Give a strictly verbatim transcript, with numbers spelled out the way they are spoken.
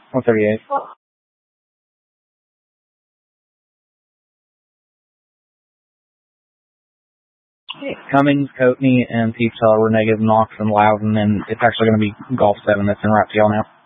one thirty-eight. Cummings, Coatney, and Peepsaw were negative knocks and Loudon, and it's actually going to be Golf seven that's in route to y'all now.